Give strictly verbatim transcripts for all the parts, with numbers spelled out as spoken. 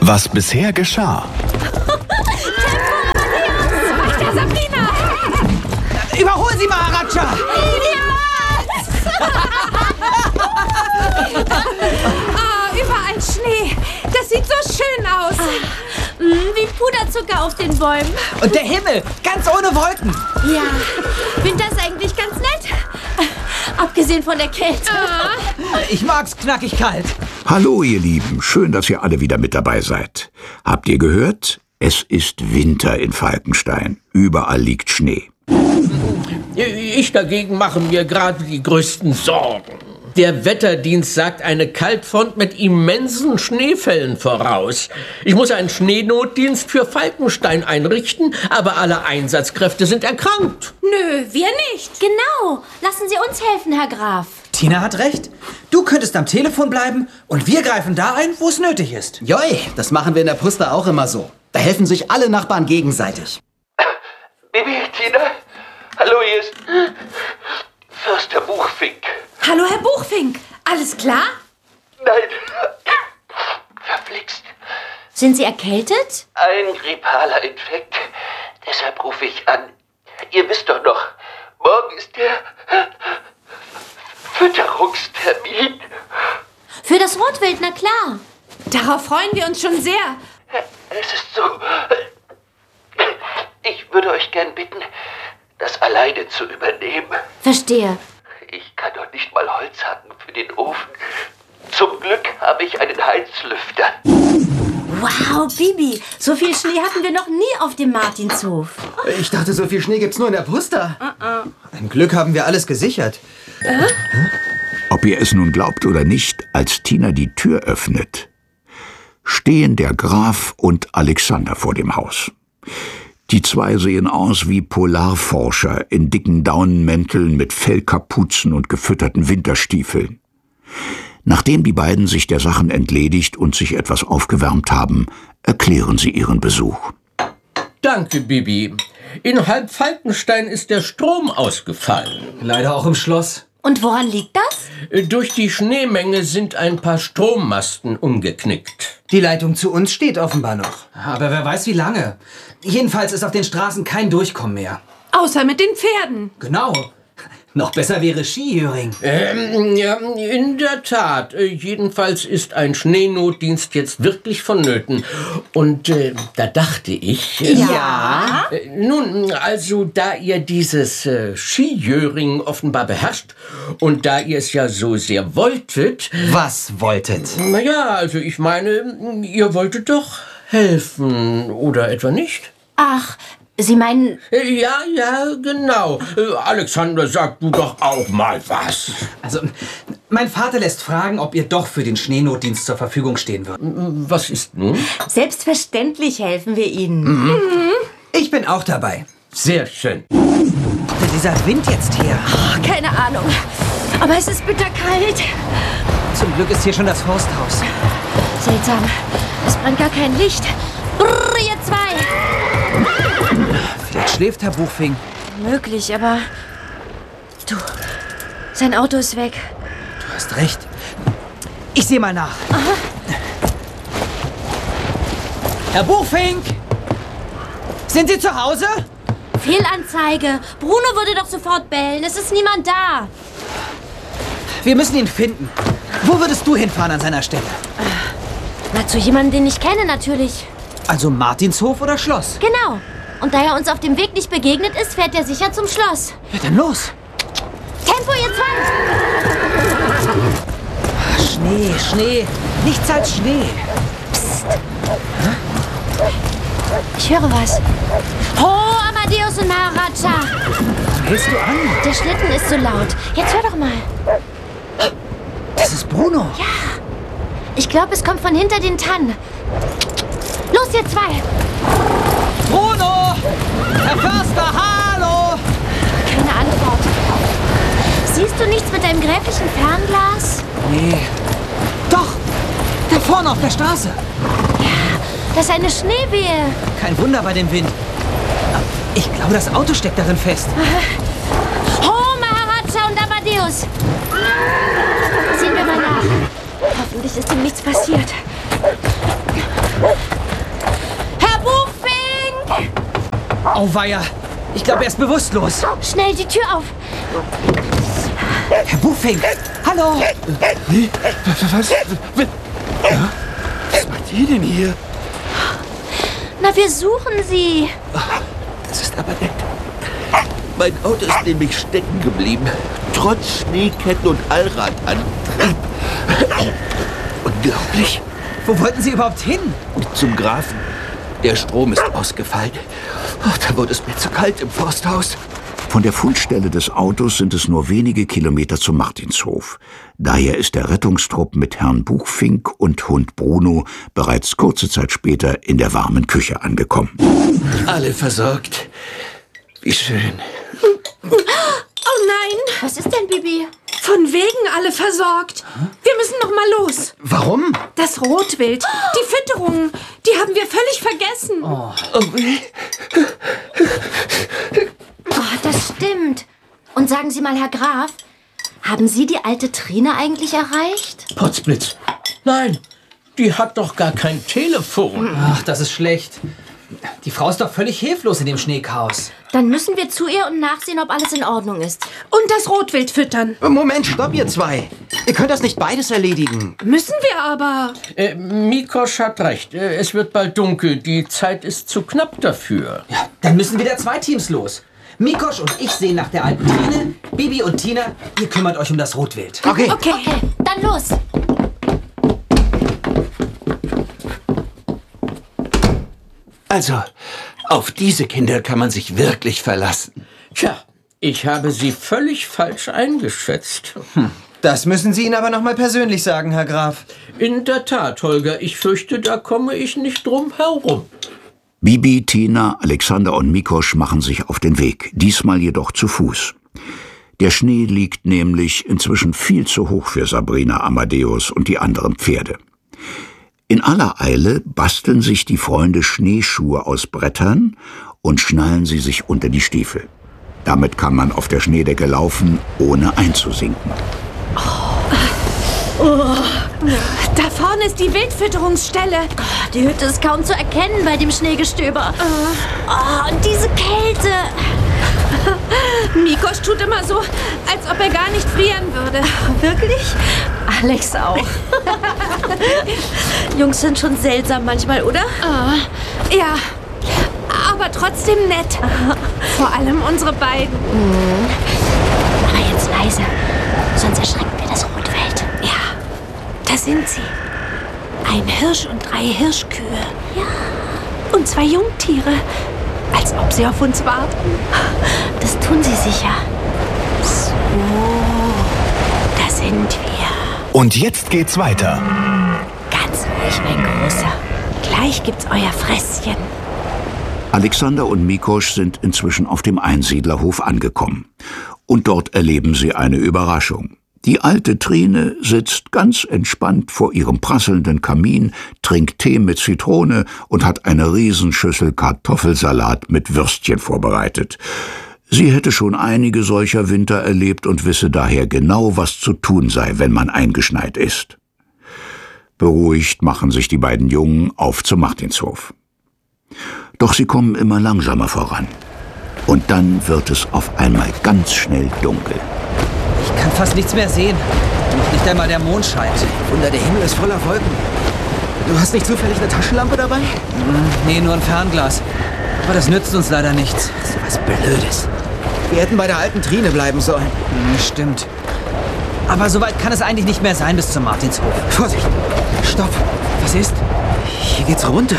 Was bisher geschah. Weiter, Sabrina! Überhol sie, Maharaja! Ah, überall Schnee. Das sieht so schön aus. Ah, wie Puderzucker auf den Bäumen. Und der Himmel, ganz ohne Wolken. Ja, Winter ist eigentlich ganz nett. Abgesehen von der Kälte. Ah. Ich mag's knackig kalt. Hallo, ihr Lieben. Schön, dass ihr alle wieder mit dabei seid. Habt ihr gehört? Es ist Winter in Falkenstein. Überall liegt Schnee. Ich dagegen mache mir gerade die größten Sorgen. Der Wetterdienst sagt eine Kaltfront mit immensen Schneefällen voraus. Ich muss einen Schneenotdienst für Falkenstein einrichten, aber alle Einsatzkräfte sind erkrankt. Nö, wir nicht. Genau. Lassen Sie uns helfen, Herr Graf. Tina hat recht. Du könntest am Telefon bleiben und wir greifen da ein, wo es nötig ist. Joi, das machen wir in der Puster auch immer so. Da helfen sich alle Nachbarn gegenseitig. Bibi, Tina, hallo, hier ist Förster Buchfink. Hallo, Herr Buchfink. Alles klar? Nein, verflixt. Sind Sie erkältet? Ein grippaler Infekt. Deshalb rufe ich an. Ihr wisst doch noch, morgen ist der Fütterungstermin. Für das Rotwild, na klar. Darauf freuen wir uns schon sehr. Es ist so... Ich würde euch gern bitten, das alleine zu übernehmen. Verstehe. Ich kann doch nicht mal Holz hacken für den Ofen. Zum Glück habe ich einen Heizlüfter. Wow, Bibi, so viel Schnee hatten wir noch nie auf dem Martinshof. Ich dachte, so viel Schnee gibt's nur in der Puster. Uh-uh. Ein Glück haben wir alles gesichert. Äh? Ob ihr es nun glaubt oder nicht, als Tina die Tür öffnet, stehen der Graf und Alexander vor dem Haus. Die zwei sehen aus wie Polarforscher in dicken Daunenmänteln mit Fellkapuzen und gefütterten Winterstiefeln. Nachdem die beiden sich der Sachen entledigt und sich etwas aufgewärmt haben, erklären sie ihren Besuch. Danke, Bibi. In Halb-Falkenstein ist der Strom ausgefallen. Leider auch im Schloss. Und woran liegt das? Durch die Schneemenge sind ein paar Strommasten umgeknickt. Die Leitung zu uns steht offenbar noch. Aber wer weiß wie lange. Jedenfalls ist auf den Straßen kein Durchkommen mehr. Außer mit den Pferden. Genau. Noch besser wäre Skijöring. Ähm, ja, in der Tat. Äh, jedenfalls ist ein Schneenotdienst jetzt wirklich vonnöten. Und äh, da dachte ich... Äh, ja? Äh, nun, also da ihr dieses äh, Skijöring offenbar beherrscht und da ihr es ja so sehr wolltet... Was wolltet? Naja, also ich meine, ihr wolltet doch helfen, oder etwa nicht? Ach... Sie meinen... Ja, ja, genau. Alexander, sag du doch auch mal was. Also, mein Vater lässt fragen, ob ihr doch für den Schneenotdienst zur Verfügung stehen würdet. Was ist nun? Selbstverständlich helfen wir Ihnen. Mhm. Ich bin auch dabei. Sehr schön. Wo kommt denn dieser Wind jetzt her? Oh, keine Ahnung. Aber es ist bitterkalt. Zum Glück ist hier schon das Forsthaus. Seltsam. Es brennt gar kein Licht. Brrr, ihr zwei. Vielleicht schläft Herr Buchfink. Möglich, aber... Du, sein Auto ist weg. Du hast recht. Ich sehe mal nach. Aha. Herr Buchfink! Sind Sie zu Hause? Fehlanzeige. Bruno würde doch sofort bellen. Es ist niemand da. Wir müssen ihn finden. Wo würdest du hinfahren an seiner Stelle? Na, zu jemandem, den ich kenne, natürlich. Also Martinshof oder Schloss? Genau. Und da er uns auf dem Weg nicht begegnet ist, fährt er sicher zum Schloss. Ja, dann los. Tempo, ihr zwei! Schnee, Schnee. Nichts als Schnee. Psst. Ich höre was. Ho, Amadeus und Maharaja. Was hältst du an? Der Schlitten ist so laut. Jetzt hör doch mal. Das ist Bruno. Ja. Ich glaube, es kommt von hinter den Tannen. Los, ihr zwei. Bruno! Herr Förster, hallo! Keine Antwort. Siehst du nichts mit deinem gräflichen Fernglas? Nee. Doch! Da vorne auf der Straße. Ja, das ist eine Schneewehe. Kein Wunder bei dem Wind. Ich glaube, das Auto steckt darin fest. Ho, Maharaja und Amadeus. Sehen wir mal nach. Hoffentlich ist ihm nichts passiert. Auweia. Ich glaube, er ist bewusstlos. Schnell die Tür auf. Herr Buchfink, hallo. Wie? Was? Ja? Was macht ihr denn hier? Na, wir suchen Sie. Das ist aber nett. Mein Auto ist nämlich stecken geblieben. Trotz Schneeketten und Allradantrieb. Unglaublich. Wo wollten Sie überhaupt hin? Zum Grafen. Der Strom ist ausgefallen. Oh, da wurde es mir zu kalt im Forsthaus. Von der Fundstelle des Autos sind es nur wenige Kilometer zum Martinshof. Daher ist der Rettungstrupp mit Herrn Buchfink und Hund Bruno bereits kurze Zeit später in der warmen Küche angekommen. Alle versorgt. Wie schön. Oh nein! Was ist denn, Bibi? Von wegen alle versorgt. Wir müssen noch mal los. Warum? Das Rotwild, die Fütterungen, die haben wir völlig vergessen. Oh. Oh, das stimmt. Und sagen Sie mal, Herr Graf, haben Sie die alte Trine eigentlich erreicht? Potzblitz. Nein, die hat doch gar kein Telefon. Ach, das ist schlecht. Die Frau ist doch völlig hilflos in dem Schneechaos. Dann müssen wir zu ihr und nachsehen, ob alles in Ordnung ist. Und das Rotwild füttern. Moment, stopp, ihr zwei. Ihr könnt das nicht beides erledigen. Müssen wir aber. Äh, Mikosch hat recht. Äh, es wird bald dunkel. Die Zeit ist zu knapp dafür. Ja, dann müssen wieder zwei Teams los. Mikosch und ich sehen nach der alten Trine. Bibi und Tina, ihr kümmert euch um das Rotwild. Okay. Okay. Okay, dann los. Also, auf diese Kinder kann man sich wirklich verlassen. Tja, ich habe sie völlig falsch eingeschätzt. Hm. Das müssen Sie ihnen aber noch mal persönlich sagen, Herr Graf. In der Tat, Holger, ich fürchte, da komme ich nicht drum herum. Bibi, Tina, Alexander und Mikosch machen sich auf den Weg, diesmal jedoch zu Fuß. Der Schnee liegt nämlich inzwischen viel zu hoch für Sabrina, Amadeus und die anderen Pferde. In aller Eile basteln sich die Freunde Schneeschuhe aus Brettern und schnallen sie sich unter die Stiefel. Damit kann man auf der Schneedecke laufen, ohne einzusinken. Oh. Oh. Da vorne ist die Wildfütterungsstelle. Oh, die Hütte ist kaum zu erkennen bei dem Schneegestöber. Oh, oh und diese Kälte. Mikosch tut immer so, als ob er gar nicht frieren würde. Wirklich? Alex auch. Jungs sind schon seltsam manchmal, oder? Oh, ja, aber trotzdem nett. Vor allem unsere beiden. Mhm. Aber jetzt leise, sonst erschrecken wir das Rotwild. Ja, da sind sie. Ein Hirsch und drei Hirschkühe. Ja. Und zwei Jungtiere. Als ob sie auf uns warten. Das tun sie sicher. So, da sind wir. Und jetzt geht's weiter. Ganz ruhig, mein Großer. Gleich gibt's euer Fresschen. Alexander und Mikosch sind inzwischen auf dem Einsiedlerhof angekommen. Und dort erleben sie eine Überraschung. Die alte Trine sitzt ganz entspannt vor ihrem prasselnden Kamin, trinkt Tee mit Zitrone und hat eine Riesenschüssel Kartoffelsalat mit Würstchen vorbereitet. Sie hätte schon einige solcher Winter erlebt und wisse daher genau, was zu tun sei, wenn man eingeschneit ist. Beruhigt machen sich die beiden Jungen auf zum Martinshof. Doch sie kommen immer langsamer voran. Und dann wird es auf einmal ganz schnell dunkel. Ich kann fast nichts mehr sehen. Nicht einmal der Mond scheint. Wunder, der Himmel ist voller Wolken. Du hast nicht zufällig eine Taschenlampe dabei? Nee, nur ein Fernglas. Aber das nützt uns leider nichts. Das ist was Blödes. Wir hätten bei der alten Trine bleiben sollen. Hm, stimmt. Aber so weit kann es eigentlich nicht mehr sein bis zum Martinshof. Vorsicht! Stopp! Was ist? Hier geht's runter.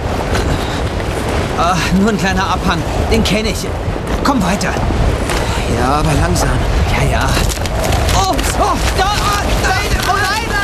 Ach, nur ein kleiner Abhang. Den kenne ich. Komm weiter. Ja, aber langsam. Ja, ja. Oh, oh, da, oh, nein, oh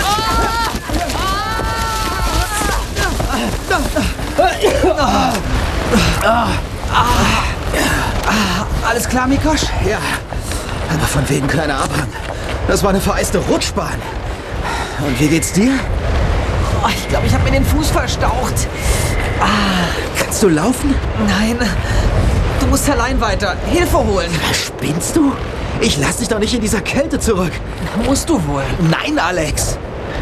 nein! Alles klar, Mikosch? Ja, aber von wegen kleiner Abhang. Das war eine vereiste Rutschbahn. Und wie geht's dir? Oh, ich glaube, ich habe mir den Fuß verstaucht. Ah, kannst du laufen? Nein, du musst allein weiter. Hilfe holen. Was spinnst du? Ich lass dich doch nicht in dieser Kälte zurück. Musst du wohl. Nein, Alex.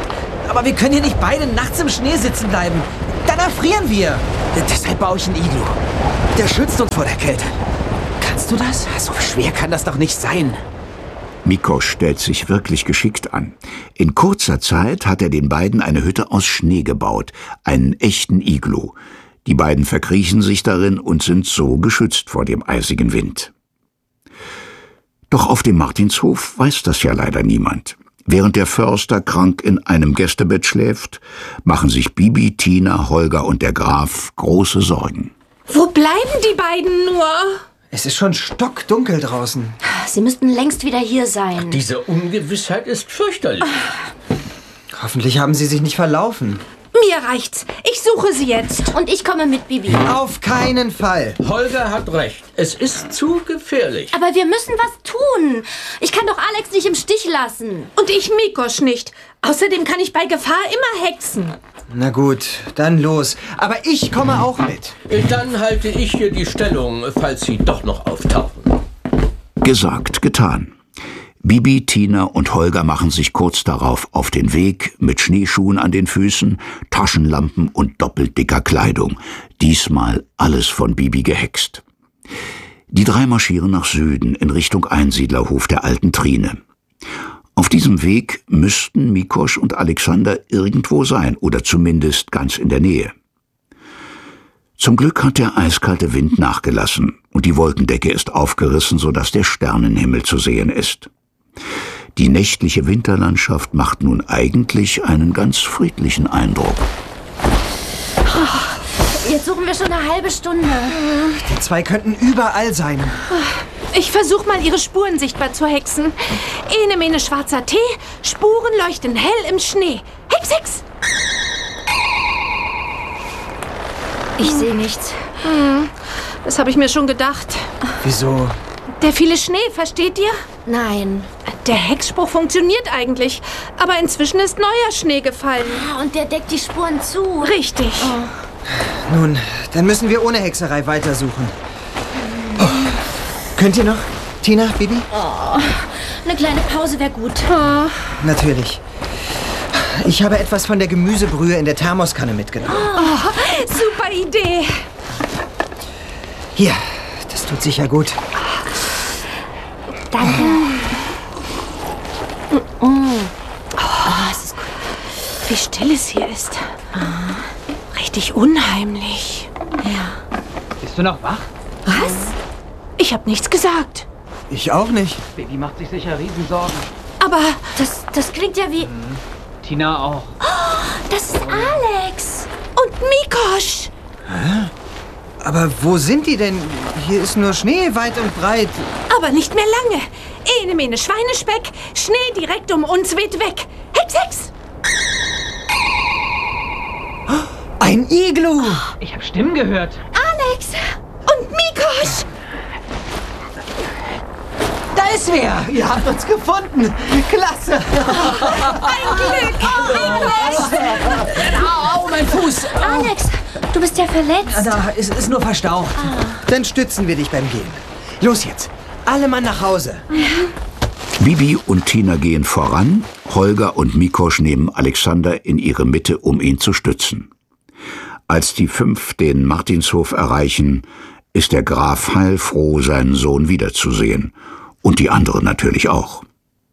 Aber wir können hier nicht beide nachts im Schnee sitzen bleiben. Dann erfrieren wir. Deshalb baue ich ein Iglu. Der schützt uns vor der Kälte. Kannst du das? So schwer kann das doch nicht sein. Mikosch stellt sich wirklich geschickt an. In kurzer Zeit hat er den beiden eine Hütte aus Schnee gebaut, einen echten Iglu. Die beiden verkriechen sich darin und sind so geschützt vor dem eisigen Wind. Doch auf dem Martinshof weiß das ja leider niemand. Während der Förster krank in einem Gästebett schläft, machen sich Bibi, Tina, Holger und der Graf große Sorgen. Wo bleiben die beiden nur? Es ist schon stockdunkel draußen. Sie müssten längst wieder hier sein. Diese Ungewissheit ist fürchterlich. Hoffentlich haben sie sich nicht verlaufen. Mir reicht's. Ich suche sie jetzt. Und ich komme mit Bibi. Auf keinen Fall. Holger hat recht. Es ist zu gefährlich. Aber wir müssen was tun. Ich kann doch Alex nicht im Stich lassen. Und ich Mikosch nicht. Außerdem kann ich bei Gefahr immer hexen. Na gut, dann los. Aber ich komme auch mit. Dann halte ich hier die Stellung, falls sie doch noch auftauchen. Gesagt, getan. Bibi, Tina und Holger machen sich kurz darauf auf den Weg mit Schneeschuhen an den Füßen, Taschenlampen und doppelt dicker Kleidung. Diesmal alles von Bibi gehext. Die drei marschieren nach Süden in Richtung Einsiedlerhof der alten Trine. Auf diesem Weg müssten Mikosch und Alexander irgendwo sein oder zumindest ganz in der Nähe. Zum Glück hat der eiskalte Wind nachgelassen und die Wolkendecke ist aufgerissen, sodass der Sternenhimmel zu sehen ist. Die nächtliche Winterlandschaft macht nun eigentlich einen ganz friedlichen Eindruck. Jetzt suchen wir schon eine halbe Stunde. Die zwei könnten überall sein. Ich versuche mal, ihre Spuren sichtbar zu hexen. Ene mene schwarzer Tee, Spuren leuchten hell im Schnee. Hex, hex! Ich sehe nichts. Das habe ich mir schon gedacht. Wieso? Der viele Schnee, versteht ihr? Nein. Der Hexspruch funktioniert eigentlich, aber inzwischen ist neuer Schnee gefallen. Ah, und der deckt die Spuren zu. Richtig. Oh. Nun, dann müssen wir ohne Hexerei weitersuchen. Oh. Könnt ihr noch? Tina, Bibi? Oh, eine kleine Pause wäre gut. Oh. Natürlich. Ich habe etwas von der Gemüsebrühe in der Thermoskanne mitgenommen. Oh, super Idee. Hier, das tut sicher gut. Danke. Oh, es ist gut. Wie still es hier ist. Richtig unheimlich. Ja. Bist du noch wach? Was? Ich habe nichts gesagt. Ich auch nicht. Baby macht sich sicher Riesensorgen. Aber Das, das klingt ja wie... Tina auch. Das ist Alex. und Mikosch. Aber wo sind die denn? Hier ist nur Schnee weit und breit. Aber nicht mehr lange. Ene mene Schweinespeck, Schnee direkt um uns weht weg. Hex, hex! Ein Iglu! Ich habe Stimmen gehört. Alex und Mikosch. Da ist wer! Ihr habt uns gefunden! Klasse! Ein Glück! Au, mein Fuß! Alex, du bist ja verletzt. Da, es ist nur verstaucht. Dann stützen wir dich beim Gehen. Los jetzt! Alle Mann nach Hause! Bibi und Tina gehen voran, Holger und Mikosch nehmen Alexander in ihre Mitte, um ihn zu stützen. Als die fünf den Martinshof erreichen, ist der Graf heilfroh, seinen Sohn wiederzusehen. Und die anderen natürlich auch.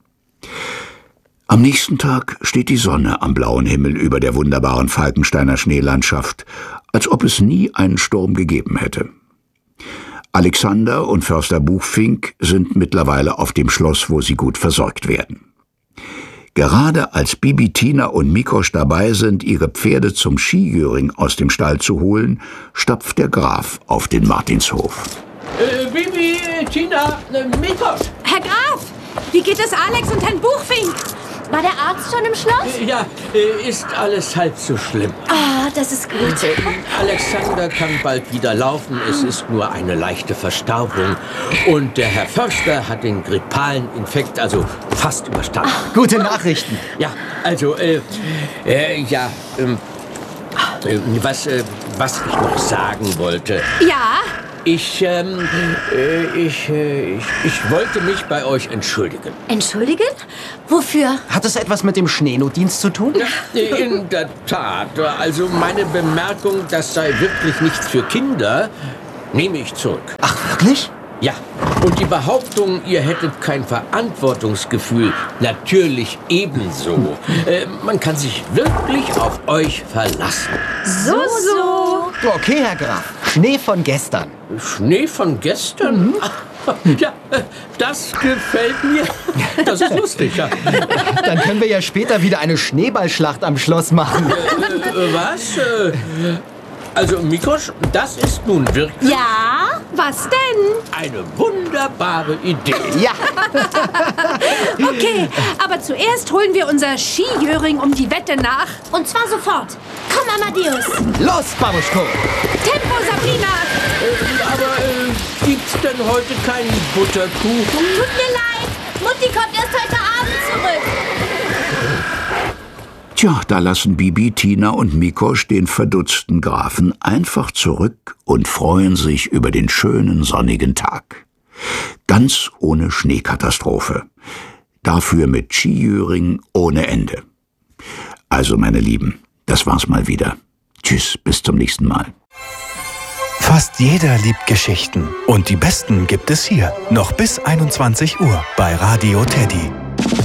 Am nächsten Tag steht die Sonne am blauen Himmel über der wunderbaren Falkensteiner Schneelandschaft, als ob es nie einen Sturm gegeben hätte. Alexander und Förster Buchfink sind mittlerweile auf dem Schloss, wo sie gut versorgt werden. Gerade als Bibi, Tina und Mikosch dabei sind, ihre Pferde zum Skijöring aus dem Stall zu holen, stapft der Graf auf den Martinshof. Äh, Bibi, Tina, äh, Mikosch. Herr Graf, wie geht es Alex und Herrn Buchfink? War der Arzt schon im Schloss? Ja, äh, ist alles halb so schlimm. Ah, das ist gut. Alexander kann bald wieder laufen, es ist nur eine leichte Verstauchung. Und der Herr Förster hat den grippalen Infekt also fast überstanden. Gute Nachrichten. Ja, also, äh, äh ja, ähm, äh, was, äh, was ich noch sagen wollte. Ja? Ich, ähm, äh, ich, äh, ich, ich wollte mich bei euch entschuldigen. Entschuldigen? Wofür? Hat es etwas mit dem Schneenotdienst zu tun? In der Tat. Also meine Bemerkung, das sei wirklich nichts für Kinder, nehme ich zurück. Ach, wirklich? Ja, und die Behauptung, ihr hättet kein Verantwortungsgefühl, natürlich ebenso. Äh, man kann sich wirklich auf euch verlassen. So, so. Okay, Herr Graf. Schnee von gestern. Schnee von gestern? Mhm. Ja, das gefällt mir. Das ist lustig, ja. Dann können wir ja später wieder eine Schneeballschlacht am Schloss machen. Äh, was? Äh, also, Mikosch, das ist nun wirklich... Ja? Was denn? Eine wunderbare Idee. Ja. Okay, aber zuerst holen wir unser Skijöring um die Wette nach. Und zwar sofort. Komm, Amadeus. Los, Babuschko. Tempo, Sabrina. Äh, aber äh, gibt's denn heute keinen Butterkuchen? Tut mir leid. Mutti kommt erst heute Abend zurück. Tja, da lassen Bibi, Tina und Mikosch den verdutzten Grafen einfach zurück und freuen sich über den schönen sonnigen Tag. Ganz ohne Schneekatastrophe. Dafür mit Skijöring ohne Ende. Also, meine Lieben, das war's mal wieder. Tschüss, bis zum nächsten Mal. Fast jeder liebt Geschichten. Und die besten gibt es hier. Noch bis einundzwanzig Uhr bei Radio Teddy.